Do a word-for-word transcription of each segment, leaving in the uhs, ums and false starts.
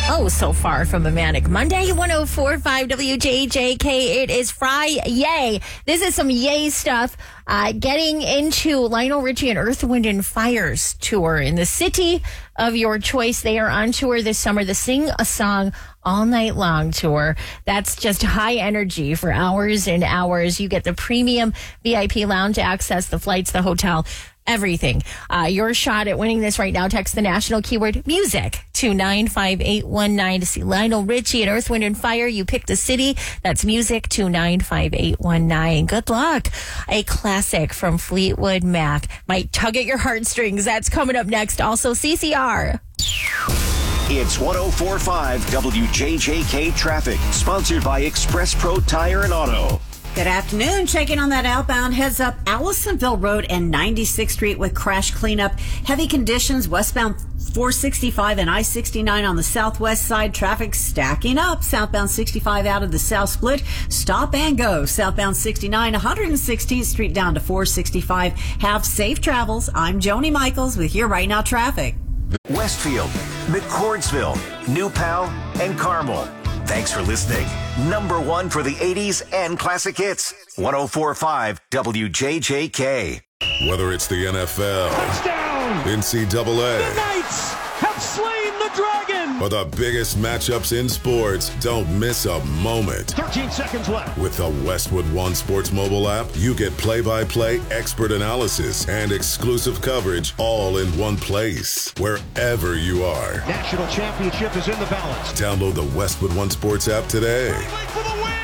Oh, so far from a manic Monday. one oh four point five W J J K. It is Friday. Yay. This is some yay stuff. Uh, getting into Lionel Richie and Earth, Wind and Fire's tour in the city of your choice. They are on tour this summer. The Sing a Song All Night Long tour. That's just high energy for hours and hours. You get the premium V I P lounge access, the flights, the hotel, everything. Uh, your shot at winning this right now. Text the national keyword music to nine five eight one nine to see Lionel Richie and Earth, Wind and Fire. You pick the city. That's music to nine five eight one nine. Good luck. A classic from Fleetwood Mac might tug at your heartstrings. That's coming up next. Also C C R. It's one oh four point five W J J K traffic, sponsored by Express Pro Tire and Auto. Good afternoon. Checking on that outbound, heads up Allisonville Road and ninety-sixth Street with crash cleanup. Heavy conditions westbound four sixty-five and I sixty-nine on the southwest side. Traffic stacking up. Southbound sixty-five out of the south split. Stop and go. Southbound sixty-nine, one hundred sixteenth Street down to four sixty-five. Have safe travels. I'm Joni Michaels with your Right Now traffic. Westfield, McCordsville, New Pal, and Carmel. Thanks for listening. Number one for the eighties and classic hits. one oh four point five W J J K. Whether it's the N F L, touchdown, N C double A, the Knights have slain the dragon, or the biggest matchups in sports, don't miss a moment. thirteen seconds left. With the Westwood One Sports mobile app, you get play-by-play expert analysis and exclusive coverage all in one place, wherever you are. National championship is in the balance. Download the Westwood One Sports app today. For the win.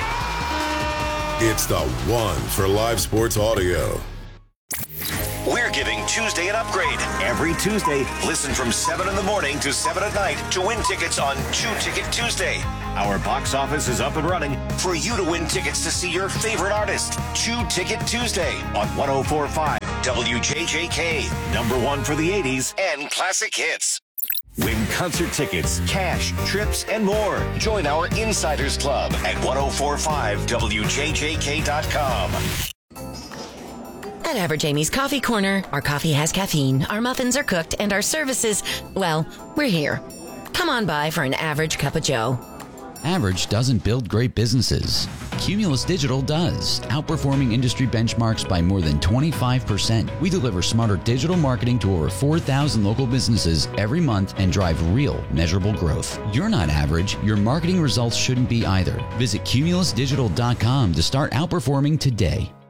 Yeah! It's the one for live sports audio. We're giving Tuesday an upgrade. Every Tuesday, listen from seven in the morning to seven at night to win tickets on Two Ticket Tuesday. Our box office is up and running for you to win tickets to see your favorite artist. Two Ticket Tuesday on one oh four point five W J J K. Number one for the eighties and classic hits. Win concert tickets, cash, trips, and more. Join our Insiders Club at one oh four point five W J J K dot com. At Average Amy's Coffee Corner, our coffee has caffeine, our muffins are cooked, and our services, well, we're here. Come on by for an average cup of joe. Average doesn't build great businesses. Cumulus Digital does, outperforming industry benchmarks by more than twenty-five percent. We deliver smarter digital marketing to over four thousand local businesses every month and drive real, measurable growth. You're not average. Your marketing results shouldn't be either. Visit Cumulus Digital dot com to start outperforming today.